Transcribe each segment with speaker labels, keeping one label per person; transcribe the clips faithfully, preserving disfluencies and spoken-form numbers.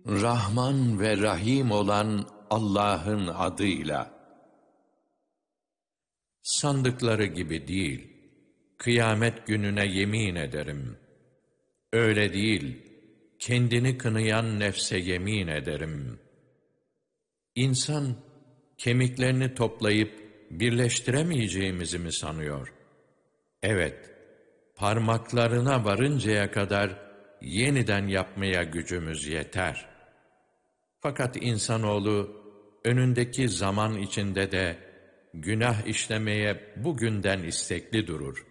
Speaker 1: Rahman ve Rahim olan Allah'ın adıyla. Sandıkları gibi değil, kıyamet gününe yemin ederim. Öyle değil, kendini kınayan nefse yemin ederim. İnsan, kemiklerini toplayıp birleştiremeyeceğimizi mi sanıyor? Evet, parmaklarına varıncaya kadar yeniden yapmaya gücümüz yeter. Fakat insanoğlu, önündeki zaman içinde de günah işlemeye bugünden istekli durur.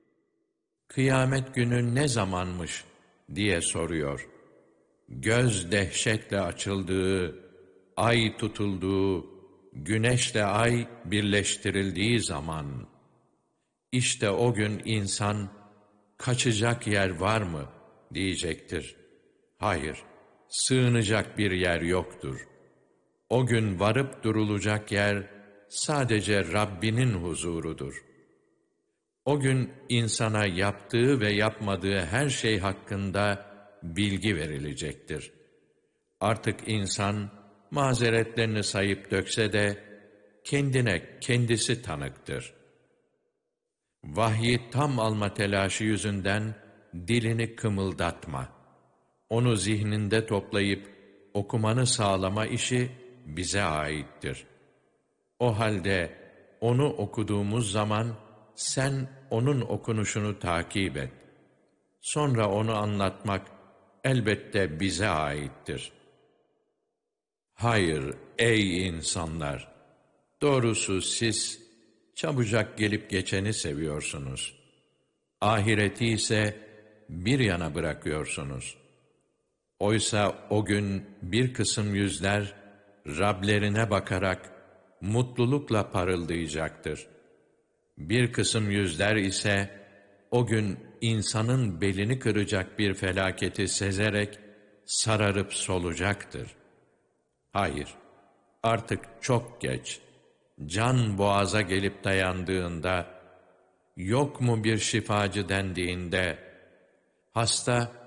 Speaker 1: Kıyamet günü ne zamanmış diye soruyor. Göz dehşetle açıldığı, ay tutulduğu, güneşle ay birleştirildiği zaman, işte o gün insan, kaçacak yer var mı diyecektir. Hayır, sığınacak bir yer yoktur. O gün varıp durulacak yer, sadece Rabbinin huzurudur. O gün insana yaptığı ve yapmadığı her şey hakkında bilgi verilecektir. Artık insan, mazeretlerini sayıp dökse de, kendine kendisi tanıktır. Vahyi tam alma telaşı yüzünden, dilini kımıldatma. Onu zihninde toplayıp, okumanı sağlama işi bize aittir. O halde, onu okuduğumuz zaman, sen onun okunuşunu takip et. Sonra onu anlatmak, elbette bize aittir. Hayır, ey insanlar! Doğrusu siz, çabucak gelip geçeni seviyorsunuz. Ahireti ise bir yana bırakıyorsunuz. Oysa o gün bir kısım yüzler, Rablerine bakarak, mutlulukla parıldayacaktır. Bir kısım yüzler ise, o gün insanın belini kıracak bir felaketi sezerek, sararıp solacaktır. Hayır, artık çok geç. Can boğaza gelip dayandığında, yok mu bir şifacı dendiğinde, hasta